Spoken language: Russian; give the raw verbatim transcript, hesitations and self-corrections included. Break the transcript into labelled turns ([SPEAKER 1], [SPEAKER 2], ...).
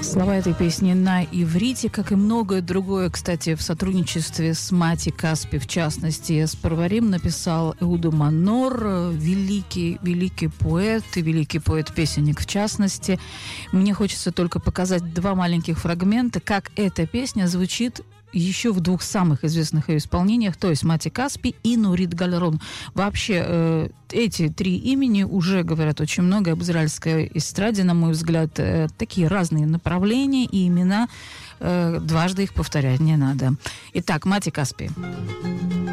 [SPEAKER 1] Слова этой песни на иврите, как и многое другое, кстати, в сотрудничестве с Мати Каспи, в частности, с Парварим, написал Эуда Манор, великий, великий поэт и великий поэт-песенник в частности. Мне хочется только показать два маленьких фрагмента, как эта песня звучит еще в двух самых известных ее исполнениях, то есть Мати Каспи и Нурит Галерон. Вообще, э, эти три имени уже говорят очень много об израильской эстраде, на мой взгляд, э, такие разные направления и имена, э, дважды их повторять не надо. Итак, Мати Каспи.